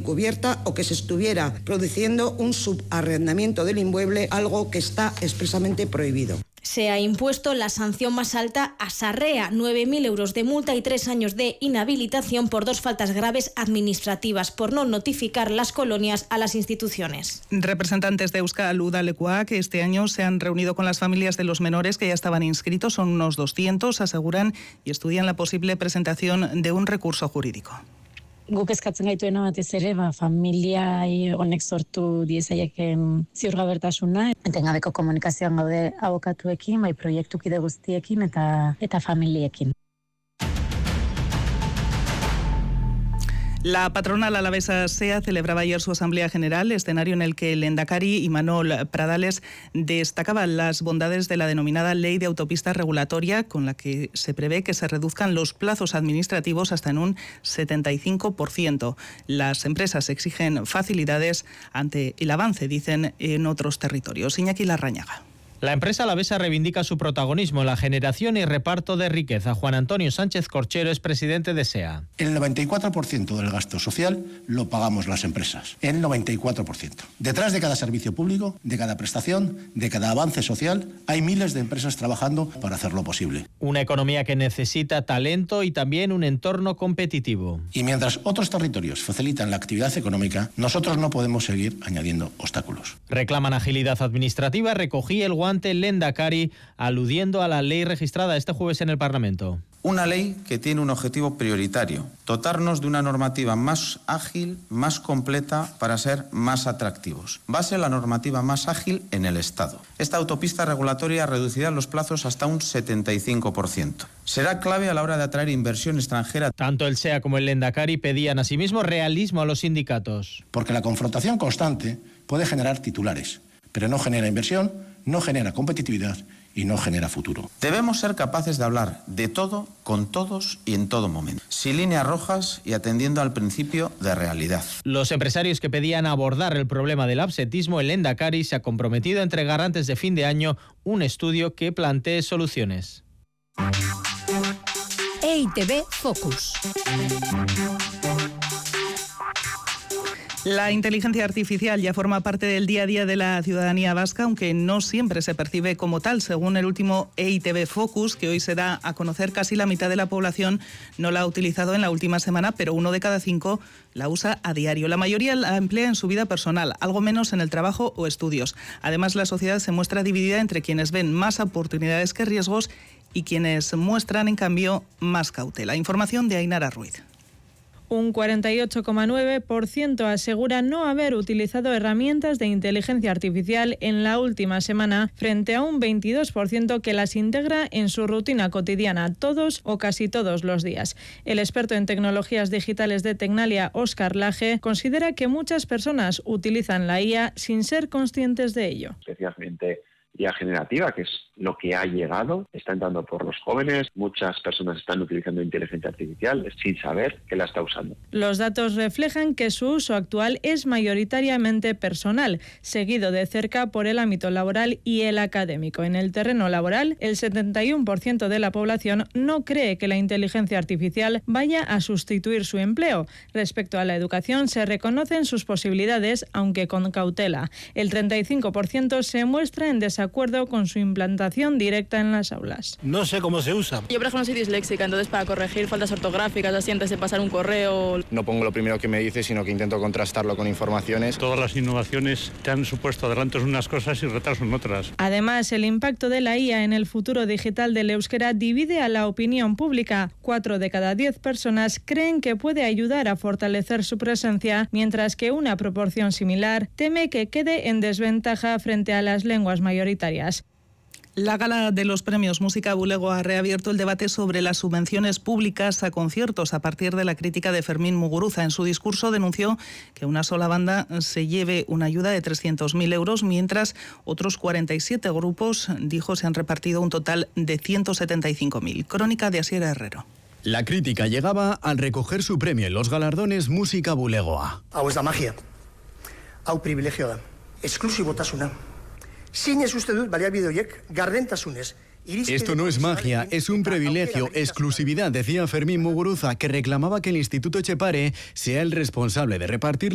encubierta o que se estuviera produciendo un subarrendamiento del inmueble, algo que está expresamente prohibido. Se ha impuesto la sanción más alta a Sarrea, 9.000 euros de multa y 3 años de inhabilitación por 2 faltas graves administrativas por no notificar las colonias a las instituciones. Representantes de Euskal Udalekua que este año se han reunido con las familias de los menores que ya estaban inscritos, son unos 200, aseguran, y estudian la posible presentación de un recurso jurídico. Guk eskatzen gaituena batez ere, familiai honek sortu diezaieken ziurgabertasuna. Etengabeko komunikazioan gaude abokatuekin, proiektukide guztiekin eta familiekin. La patronal alavesa SEA celebraba ayer su Asamblea General, escenario en el que el Lehendakari Imanol Pradales destacaba las bondades de la denominada Ley de Autopista Regulatoria, con la que se prevé que se reduzcan los plazos administrativos hasta en un 75%. Las empresas exigen facilidades ante el avance, dicen, en otros territorios. Iñaki Larrañaga. La empresa alavesa reivindica su protagonismo en la generación y reparto de riqueza. Juan Antonio Sánchez Corchero es presidente de SEA. El 94% del gasto social lo pagamos las empresas. El 94%. Detrás de cada servicio público, de cada prestación, de cada avance social, hay miles de empresas trabajando para hacerlo posible. Una economía que necesita talento y también un entorno competitivo. Y mientras otros territorios facilitan la actividad económica, nosotros no podemos seguir añadiendo obstáculos. Reclaman agilidad administrativa. Recogí el guante el Lehendakari aludiendo a la ley registrada este jueves en el Parlamento. Una ley que tiene un objetivo prioritario: dotarnos de una normativa más ágil, más completa para ser más atractivos. Va a ser la normativa más ágil en el Estado. Esta autopista regulatoria reducirá los plazos hasta un 75%. Será clave a la hora de atraer inversión extranjera. Tanto el SEA como el Lehendakari pedían asimismo realismo a los sindicatos. Porque la confrontación constante puede generar titulares, pero no genera inversión, no genera competitividad y no genera futuro. Debemos ser capaces de hablar de todo, con todos y en todo momento, sin líneas rojas y atendiendo al principio de realidad. Los empresarios que pedían abordar el problema del absentismo, el Lehendakari se ha comprometido a entregar antes de fin de año un estudio que plantee soluciones. EITB Focus. La inteligencia artificial ya forma parte del día a día de la ciudadanía vasca, aunque no siempre se percibe como tal. Según el último EITB Focus, que hoy se da a conocer, casi la mitad de la población no la ha utilizado en la última semana, pero 1 de cada 5 la usa a diario. La mayoría la emplea en su vida personal, algo menos en el trabajo o estudios. Además, la sociedad se muestra dividida entre quienes ven más oportunidades que riesgos y quienes muestran, en cambio, más cautela. Información de Ainara Ruiz. Un 48,9% asegura no haber utilizado herramientas de inteligencia artificial en la última semana, frente a un 22% que las integra en su rutina cotidiana todos o casi todos los días. El experto en tecnologías digitales de Tecnalia, Óscar Laje, considera que muchas personas utilizan la IA sin ser conscientes de ello. Especialmente IA generativa, que es lo que ha llegado, está entrando por los jóvenes. Muchas personas están utilizando inteligencia artificial sin saber que la está usando. Los datos reflejan que su uso actual es mayoritariamente personal, seguido de cerca por el ámbito laboral y el académico. En el terreno laboral, el 71% de la población no cree que la inteligencia artificial vaya a sustituir su empleo. Respecto a la educación, se reconocen sus posibilidades, aunque con cautela. El 35% se muestra en desacuerdo con su implantación directa en las aulas. No sé cómo se usa. Yo, por ejemplo, soy disléxica, entonces para corregir faltas ortográficas, así antes de pasar un correo. No pongo lo primero que me dice, sino que intento contrastarlo con informaciones. Todas las innovaciones te han supuesto adelantos en unas cosas y retrasos en otras. Además, el impacto de la IA en el futuro digital del euskera divide a la opinión pública. 4 de cada 10 personas creen que puede ayudar a fortalecer su presencia, mientras que una proporción similar teme que quede en desventaja frente a las lenguas mayoritarias. La gala de los premios Música Bulego ha reabierto el debate sobre las subvenciones públicas a conciertos a partir de la crítica de Fermín Muguruza. En su discurso denunció que una sola banda se lleve una ayuda de 300.000 euros, mientras otros 47 grupos, dijo, se han repartido un total de 175.000. Crónica de Asier Herrero. La crítica llegaba al recoger su premio en los galardones Música Bulegoa. Hau ez da magia. Hau privilegio da. Esklusibotasuna. Esto no es magia, es un privilegio, exclusividad, decía Fermín Muguruza, que reclamaba que el Instituto Etxepare sea el responsable de repartir